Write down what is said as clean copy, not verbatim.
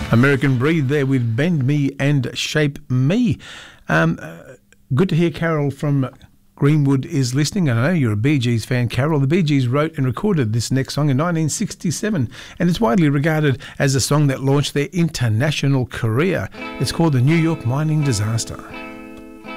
American Breed there with Bend Me and Shape Me. Good to hear Carol from Greenwood is listening. I know you're a Bee Gees fan, Carol. The Bee Gees wrote and recorded this next song in 1967, and it's widely regarded as a song that launched their international career. It's called The New York Mining Disaster.